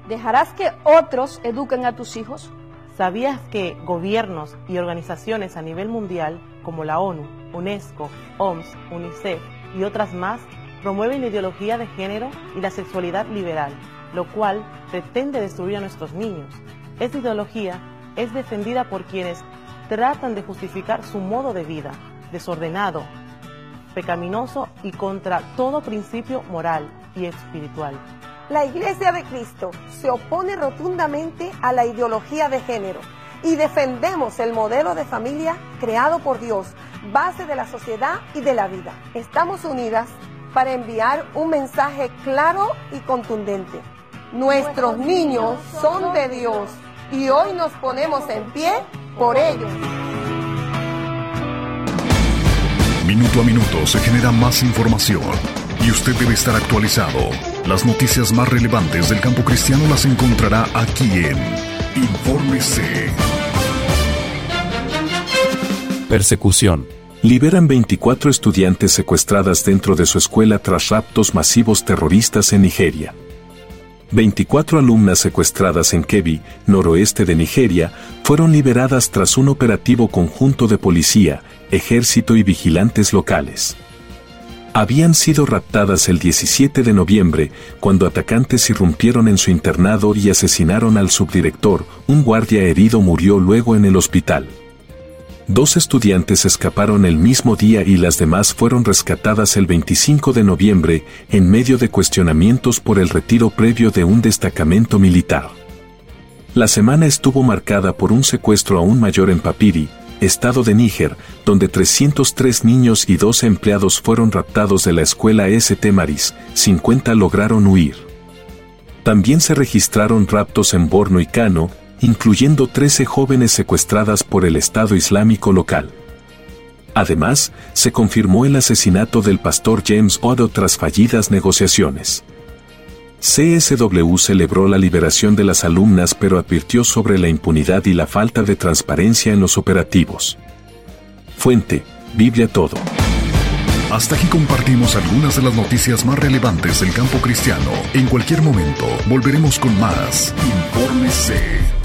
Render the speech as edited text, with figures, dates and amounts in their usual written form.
¿Dejarás que otros eduquen a tus hijos? ¿Sabías que gobiernos y organizaciones a nivel mundial como la ONU, UNESCO, OMS, UNICEF y otras más promueven la ideología de género y la sexualidad liberal, lo cual pretende destruir a nuestros niños? Esta ideología es defendida por quienes tratan de justificar su modo de vida, desordenado, pecaminoso y contra todo principio moral y espiritual. La Iglesia de Cristo se opone rotundamente a la ideología de género y defendemos el modelo de familia creado por Dios, base de la sociedad y de la vida. Estamos unidas para enviar un mensaje claro y contundente. Nuestros niños son de Dios y hoy nos ponemos en pie por ellos. Minuto a minuto se genera más información y usted debe estar actualizado. Las noticias más relevantes del campo cristiano las encontrará aquí en Infórmese. Persecución. Liberan 24 estudiantes secuestradas dentro de su escuela tras raptos masivos terroristas en Nigeria. 24 alumnas secuestradas en Kebbi, noroeste de Nigeria, fueron liberadas tras un operativo conjunto de policía, ejército y vigilantes locales. Habían sido raptadas el 17 de noviembre, cuando atacantes irrumpieron en su internado y asesinaron al subdirector. Un guardia herido murió luego en el hospital. 2 estudiantes escaparon el mismo día y las demás fueron rescatadas el 25 de noviembre, en medio de cuestionamientos por el retiro previo de un destacamento militar. La semana estuvo marcada por un secuestro aún mayor en Papiri, estado de Níger, donde 303 niños y 12 empleados fueron raptados de la escuela St. Mary's. 50 lograron huir. También se registraron raptos en Borno y Kano, incluyendo 13 jóvenes secuestradas por el Estado Islámico local. Además, se confirmó el asesinato del pastor James Odo tras fallidas negociaciones. CSW celebró la liberación de las alumnas, pero advirtió sobre la impunidad y la falta de transparencia en los operativos. Fuente: Biblia Todo. Hasta aquí compartimos algunas de las noticias más relevantes del campo cristiano. En cualquier momento volveremos con más Infórmese.